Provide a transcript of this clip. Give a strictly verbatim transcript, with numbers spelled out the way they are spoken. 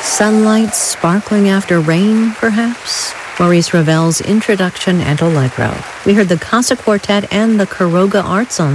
Sunlight sparkling after rain, perhaps? Maurice Ravel's Introduction and Allegro. We heard the Casa Quartet and the Quiroga Arts Ensemble.